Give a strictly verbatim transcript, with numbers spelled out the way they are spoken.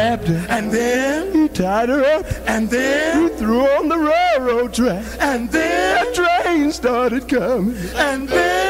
wrapped her, and then he tied her up, and then he threw her on the railroad track, and then the train started coming, and then